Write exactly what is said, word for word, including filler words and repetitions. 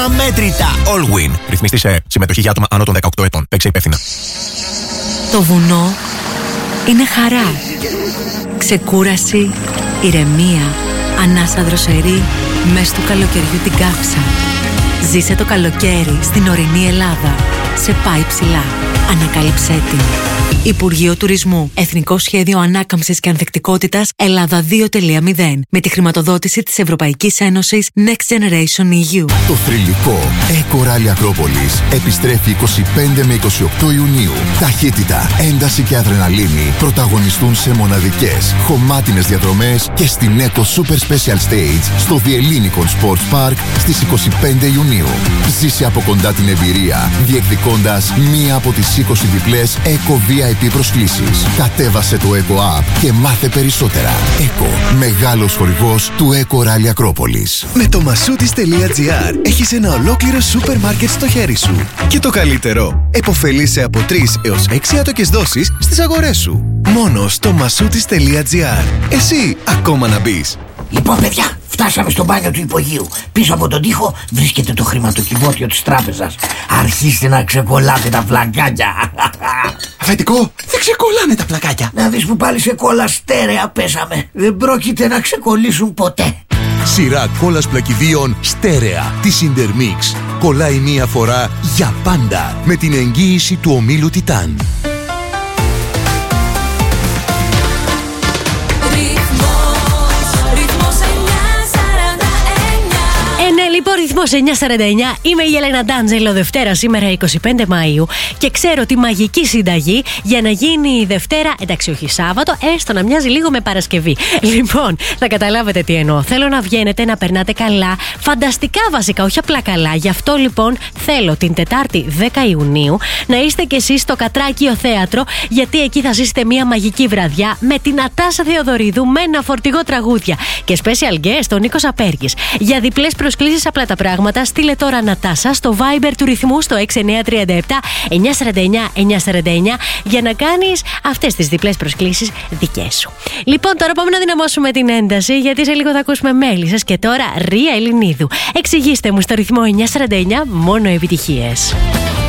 αμέτρητα. Allwyn. Ρυθμιστή σε συμμετοχή για άτομα άνω των δεκαοκτώ ετών. Παίξε υπεύθυνα. Το βουνό είναι χαρά. Ξεκούραση, ηρεμία, ανάσα δροσερή, μες του καλοκαιριού την καύσα. Ζήσε το καλοκαίρι στην ορεινή Ελλάδα. Σε πάει ψηλά. Ανακάλυψέ την. Υπουργείο Τουρισμού. Εθνικό Σχέδιο Ανάκαμψης και Ανθεκτικότητας Ελλάδα δύο τελεία μηδέν. Με τη χρηματοδότηση της Ευρωπαϊκής Ένωσης Next Generation ι γιου. Το θρυλικό Eco Rally Ακρόπολης επιστρέφει είκοσι πέντε με είκοσι οκτώ Ιουνίου. Ταχύτητα, ένταση και αδρεναλίνη πρωταγωνιστούν σε μοναδικές, χωμάτινες διαδρομές και στην Eco Super Special Stage στο Διελλήνικον Sports Park στις είκοσι πέντε Ιουνίου. Ζήσε από κοντά την εμπειρία, διεκδικώντας μία από τις είκοσι διπλές Eco βι άι πι προσκλήσεις. Κατέβασε το Eco App και μάθε περισσότερα. Eco, μεγάλος χορηγός του Eco Rally Ακρόπολης. Με το μασούτις τελεία τζι άρ έχεις ένα ολόκληρο σούπερ μάρκετ στο χέρι σου. Και το καλύτερο, επωφελείσαι από τρεις έως έξι άτοκες δόσεις στις αγορές σου. Μόνο στο μασούτις τελεία τζι άρ. Εσύ ακόμα να μπεις. Λοιπόν, παιδιά, φτάσαμε στο μπάνιο του υπογείου. Πίσω από τον τοίχο βρίσκεται το χρηματοκιβώτιο της τράπεζας. Αρχίστε να ξεκολλάτε τα πλακάκια. Αφεντικό, δεν ξεκολλάνε τα πλακάκια. Να δεις που πάλι σε κόλλα στέρεα πέσαμε. Δεν πρόκειται να ξεκολλήσουν ποτέ. Σειρά κόλλας πλακιδίων στέρεα της Intermix. Κολλάει μία φορά για πάντα με την εγγύηση του ομίλου Τιτάν. Λοιπόν, ρυθμός εννιά σαράντα εννιά. Είμαι η Έλενα Ντάντζελο. Δευτέρα σήμερα εικοστή πέμπτη Μαΐου. Και ξέρω τη μαγική συνταγή για να γίνει η Δευτέρα, εντάξει, όχι Σάββατο, έστω να μοιάζει λίγο με Παρασκευή. Λοιπόν, θα καταλάβετε τι εννοώ. Θέλω να βγαίνετε, να περνάτε καλά. Φανταστικά βασικά, όχι απλά καλά. Γι' αυτό λοιπόν θέλω την Τετάρτη δέκα Ιουνίου να είστε κι εσείς στο Κατράκιο Θέατρο. Γιατί εκεί θα ζήσετε μια μαγική βραδιά με την Νατάσα Θεοδωρίδου με ένα φορτηγό τραγούδια. Και special guest τον Νίκο Σαπέργης. Για διπλές προσκλήσεις, απλά τα πράγματα, στείλε τώρα Νατάσα στο Viber του ρυθμού στο έξι εννιά τρία επτά εννιά σαράντα εννιά εννιά σαράντα εννιά για να κάνεις αυτές τις διπλές προσκλήσεις δικές σου. Λοιπόν, τώρα πάμε να δυναμώσουμε την ένταση, γιατί σε λίγο θα ακούσουμε Μέλισσες και τώρα Ρία Ελληνίδου. Εξηγήστε μου στο ρυθμό εννιά σαράντα εννιά μόνο επιτυχίες.